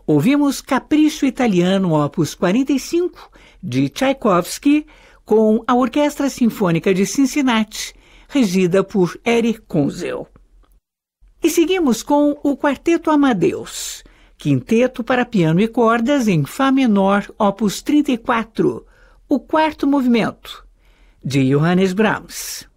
Ouvimos Capricho Italiano, opus 45, de Tchaikovsky, com a Orquestra Sinfônica de Cincinnati, regida por Erich Kunzel. E seguimos com o Quarteto Amadeus, quinteto para piano e cordas em Fá menor, opus 34, o quarto movimento, de Johannes Brahms.